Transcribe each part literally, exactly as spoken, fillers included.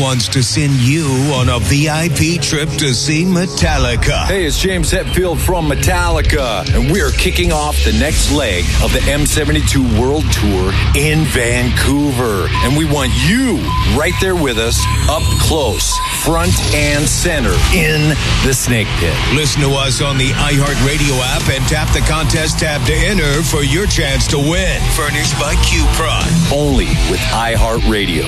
wants to send you on a V I P trip to see Metallica. Hey, it's James Hetfield from Metallica, and we are kicking off the next leg of the M seventy-two World Tour in Vancouver. And we want you right there with us, up close, front and center, in the Snake Pit. Listen to us on the iHeartRadio app and tap the contest tab to enter for your chance to win. Furnished by Q-Prime. Only with iHeartRadio.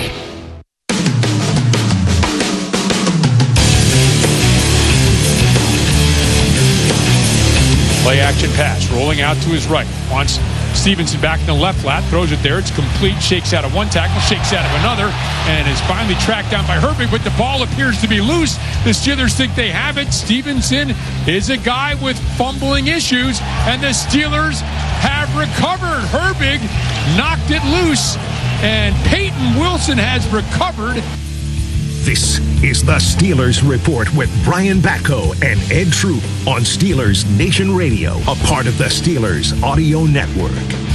Play action pass, rolling out to his right. Wants Stevenson back in the left flat, throws it there. It's complete, shakes out of one tackle, shakes out of another, and is finally tracked down by Herbig, but the ball appears to be loose. The Steelers think they have it. Stevenson is a guy with fumbling issues, and the Steelers have recovered. Herbig knocked it loose, and Peyton Wilson has recovered. This is the Steelers Report with Brian Batko and Ed Troop on Steelers Nation Radio, a part of the Steelers Audio Network.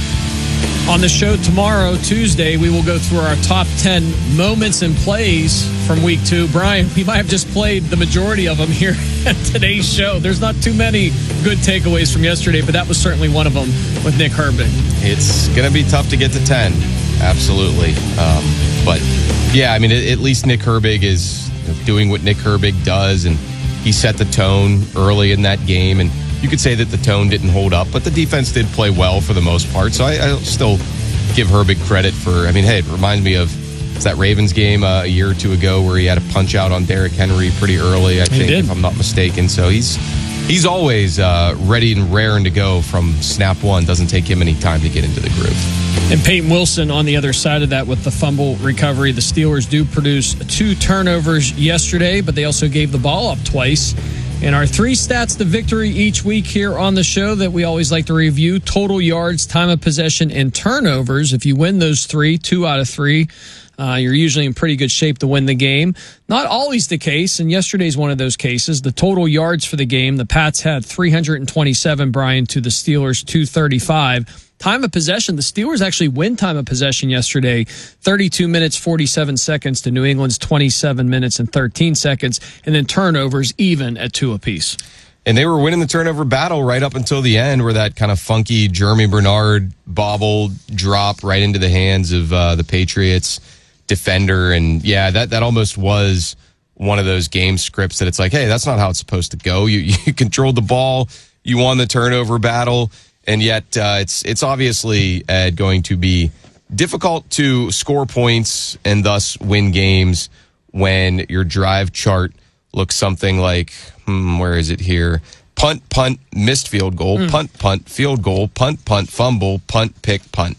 On the show tomorrow, Tuesday, we will go through our top ten moments and plays from week two. Brian, we might have just played the majority of them here at today's show. There's not too many good takeaways from yesterday, but that was certainly one of them with Nick Herbig. It's going to be tough to get to ten. Absolutely. Um, but, yeah, I mean, at least Nick Herbig is doing what Nick Herbig does, and he set the tone early in that game. And you could say that the tone didn't hold up, but the defense did play well for the most part. So I, I'll still give Herbig credit for, I mean, hey, it reminds me of that Ravens game uh, a year or two ago where he had a punch out on Derrick Henry pretty early, I think, if I'm not mistaken. So he's he's always uh, ready and raring to go from snap one. Doesn't take him any time to get into the groove. And Peyton Wilson on the other side of that with the fumble recovery. The Steelers do produce two turnovers yesterday, but they also gave the ball up twice. And our three stats to victory each week here on the show that we always like to review: total yards, time of possession, and turnovers. If you win those three, two out of three, uh, you're usually in pretty good shape to win the game. Not always the case, and yesterday's one of those cases. The total yards for the game, the Pats had three hundred twenty-seven, Brian, to the Steelers two thirty-five. Time of possession, the Steelers actually win time of possession yesterday, thirty-two minutes, forty-seven seconds to New England's twenty-seven minutes and thirteen seconds, and then turnovers even at two apiece. And they were winning the turnover battle right up until the end, where that kind of funky Jeremy Bernard bobble drop right into the hands of uh, the Patriots defender. And yeah, that, that almost was one of those game scripts that it's like, hey, that's not how it's supposed to go. You, you controlled the ball, you won the turnover battle. And yet, uh, it's it's obviously, Ed, going to be difficult to score points and thus win games when your drive chart looks something like, hmm, where is it here? Punt, punt, missed field goal, mm. punt, punt, field goal, punt, punt, fumble, punt, pick, punt.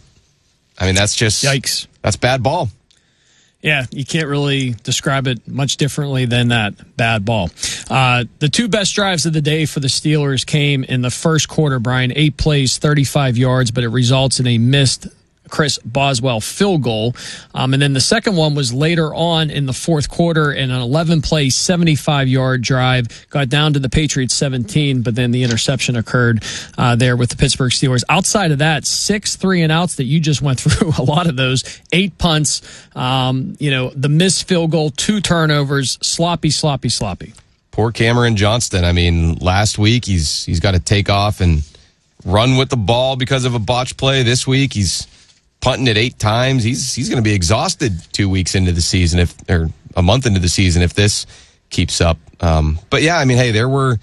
I mean, that's just... Yikes. That's bad ball. Yeah, you can't really describe it much differently than that. Bad ball. Uh, the two best drives of the day for the Steelers came in the first quarter, Brian. Eight plays, thirty-five yards, but it results in a missed Chris Boswell field goal. Um, and then the second one was later on in the fourth quarter in an eleven-play, seventy-five-yard drive. Got down to the Patriots seventeen, but then the interception occurred uh, there with the Pittsburgh Steelers. Outside of that, six three-and-outs that you just went through, a lot of those. Eight punts, um, you know, the missed field goal, two turnovers, sloppy, sloppy, sloppy. Poor Cameron Johnston. I mean, last week he's he's got to take off and run with the ball because of a botch play. This week he's punting it eight times. He's he's going to be exhausted two weeks into the season, if or a month into the season, if this keeps up. Um, but yeah, I mean, hey, there were,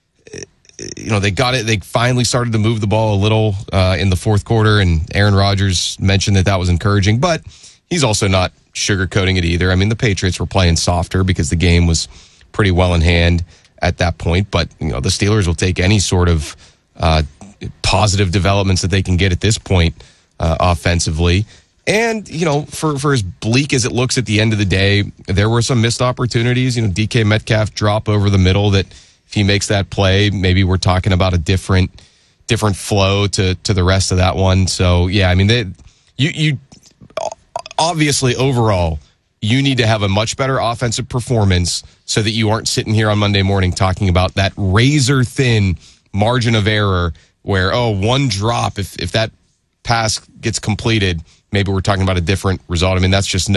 you know, they got it. They finally started to move the ball a little uh, in the fourth quarter, and Aaron Rodgers mentioned that that was encouraging. But he's also not sugarcoating it either. I mean, the Patriots were playing softer because the game was pretty well in hand at that point. But you know, the Steelers will take any sort of uh, positive developments that they can get at this point. Uh, offensively. And, you know, for, for as bleak as it looks at the end of the day, there were some missed opportunities. You know, D K Metcalf drop over the middle that if he makes that play, maybe we're talking about a different different flow to, to the rest of that one. So, yeah, I mean, they, you you obviously overall, you need to have a much better offensive performance so that you aren't sitting here on Monday morning talking about that razor-thin margin of error where, oh, one drop, if if that pass gets completed, maybe we're talking about a different result. I mean, that's just